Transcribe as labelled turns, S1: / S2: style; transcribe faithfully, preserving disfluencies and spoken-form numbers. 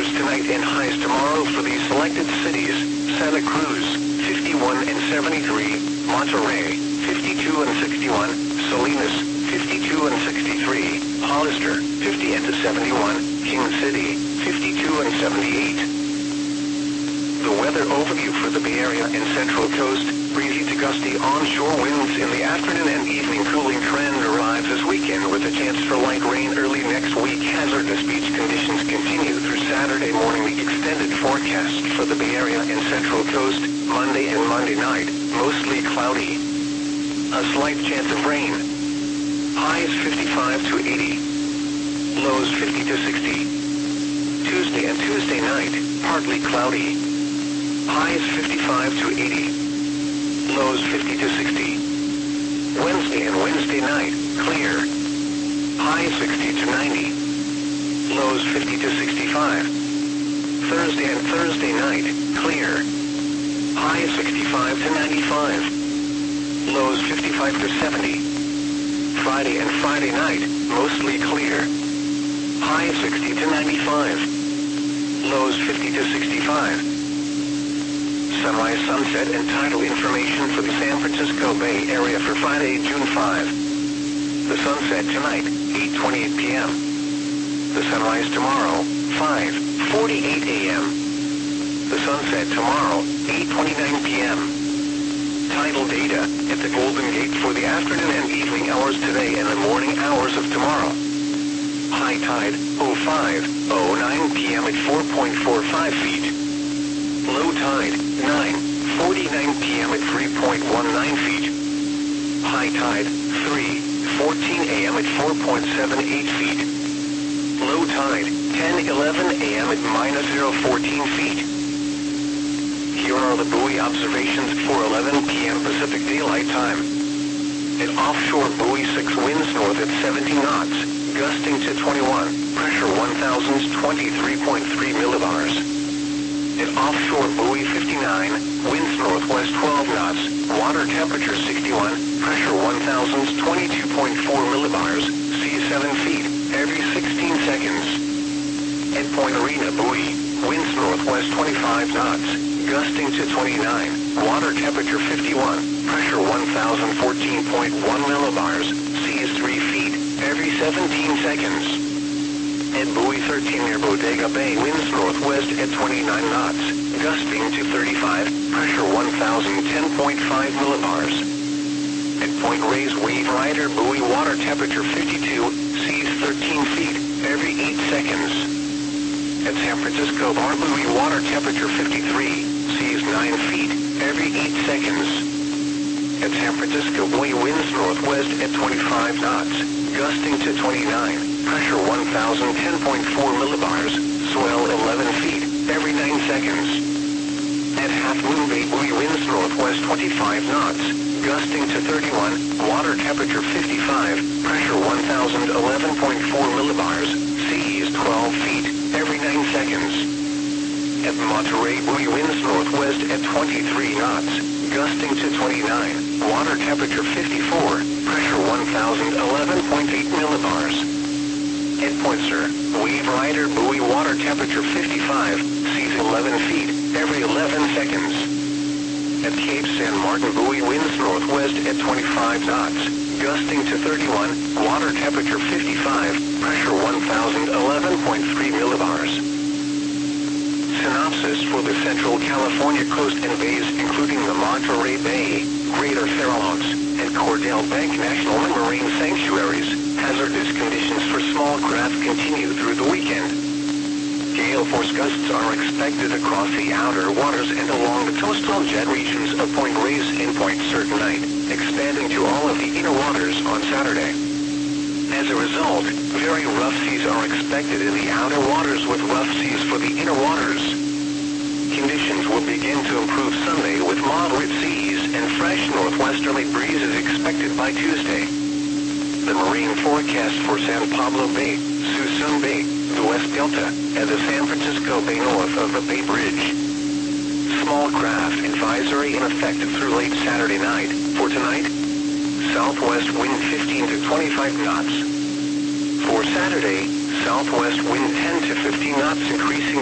S1: lows tonight and highs tomorrow for these selected cities: Santa Cruz, fifty-one and seventy-three, Monterey, fifty-two and sixty-one, Salinas, fifty-two and sixty-three, Hollister, fifty and seventy-one, King City, fifty-two and seventy-eight. The weather overview for the Bay Area and Central Coast: breezy to gusty onshore winds in the afternoon and evening. Cooling trend arrives this weekend with a chance for light rain early next week. Hazardous beach conditions continue through Saturday morning. The extended forecast for the Bay Area and Central Coast: Monday and Monday night, mostly cloudy. A slight chance of rain. Highs fifty-five to eighty. Lows fifty to sixty. Tuesday and Tuesday night, partly cloudy. Highs fifty-five to eighty. Lows fifty to sixty. Wednesday and Wednesday night, clear. Highs sixty to ninety. Lows fifty to sixty-five. Thursday and Thursday night, clear. Highs sixty-five to ninety-five. Lows fifty-five to seventy. Friday and Friday night, mostly clear. Highs sixty to ninety-five. Lows fifty to sixty-five. Sunrise, sunset, and tidal information for the San Francisco Bay Area for Friday, June fifth. The sunset tonight, eight twenty-eight p m The sunrise tomorrow, five forty-eight a m The sunset tomorrow, eight twenty-nine p m Tidal data at the Golden Gate for the afternoon and evening hours today and the morning hours of tomorrow. High tide, oh five oh nine p m at four point four five feet. Low tide, nine forty-nine p m at three point one nine feet. High tide, three fourteen a m at four point seven eight feet. Low tide, ten eleven a m at minus zero fourteen feet. Here are the buoy observations for eleven p m Pacific Daylight Time. At offshore buoy six, winds north at seventy knots, gusting to twenty-one, pressure one thousand twenty-three point three millibars. At offshore buoy fifty-nine, winds northwest twelve knots, water temperature sixty-one, pressure one thousand twenty-two point four millibars, sea seven feet, every sixteen seconds. At Point Arena buoy, winds northwest twenty-five knots, gusting to twenty-nine, water temperature fifty-one, pressure one thousand fourteen point one millibars, sea three feet, every seventeen seconds. At buoy thirteen near Bodega Bay, winds northwest at twenty-nine knots, gusting to thirty-five, pressure one thousand ten point five millibars. At Point Reyes Wave Rider buoy, water temperature fifty-two, seas thirteen feet, every eight seconds. At San Francisco Bar buoy, water temperature fifty-three, seas nine feet, every eight seconds. At San Francisco buoy, winds northwest at twenty-five knots, gusting to twenty-nine, pressure one thousand ten point four millibars, swell eleven feet, every nine seconds. At Half Moon Bay buoy, winds northwest twenty-five knots, gusting to thirty-one, water temperature fifty-five, pressure one thousand eleven point four millibars, seas twelve feet, every nine seconds. At Monterey buoy, winds northwest at twenty-three knots, gusting to twenty-nine, water temperature fifty-four, pressure one thousand eleven point eight millibars. At Point Sur, Wave Rider buoy, water temperature fifty-five, seas eleven feet, every eleven seconds. At Cape San Martin buoy, winds northwest at twenty-five knots, gusting to thirty-one, water temperature fifty-five, pressure one thousand eleven point three millibars. Synopsis for the Central California coast and bays, including the Monterey Bay, Greater Farallones, and Cordell Bank National Marine Sanctuaries. Hazardous conditions for small craft continue through the weekend. Gale force gusts are expected across the outer waters and along the coastal jet regions of Point Reyes and Point Sur tonight, expanding to all of the inner waters on Saturday. As a result, very rough seas are expected in the outer waters with rough seas for the inner waters. Conditions will begin to improve Sunday with moderate seas and fresh northwesterly breezes expected by Tuesday. The marine forecast for San Pablo Bay, Suisun Bay, the West Delta, and the San Francisco Bay north of the Bay Bridge. Small craft advisory in effect through late Saturday night. For tonight, southwest wind fifteen to twenty-five knots. For Saturday, southwest wind ten to fifteen knots, increasing